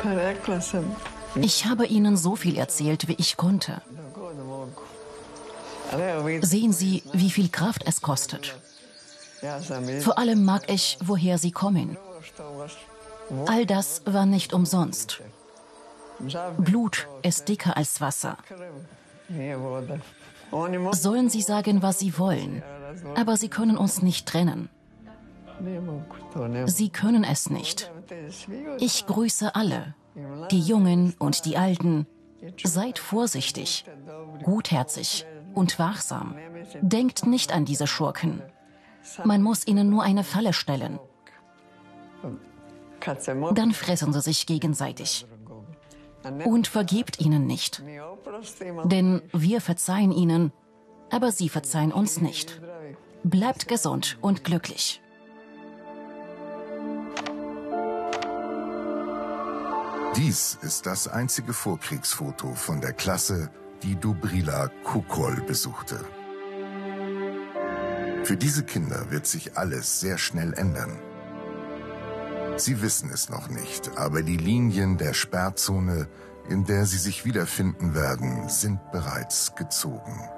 Ich habe ihnen so viel erzählt, wie ich konnte. Sehen Sie, wie viel Kraft es kostet. Vor allem mag ich, woher Sie kommen. All das war nicht umsonst. Blut ist dicker als Wasser. Sollen Sie sagen, was Sie wollen, aber Sie können uns nicht trennen. Sie können es nicht. Ich grüße alle, die Jungen und die Alten. Seid vorsichtig, gutherzig und wachsam. Denkt nicht an diese Schurken. Man muss ihnen nur eine Falle stellen. Dann fressen sie sich gegenseitig. Und vergebt ihnen nicht. Denn wir verzeihen ihnen, aber sie verzeihen uns nicht. Bleibt gesund und glücklich. Dies ist das einzige Vorkriegsfoto von der Klasse, die Dobrila Kukol besuchte. Für diese Kinder wird sich alles sehr schnell ändern. Sie wissen es noch nicht, aber die Linien der Sperrzone, in der sie sich wiederfinden werden, sind bereits gezogen.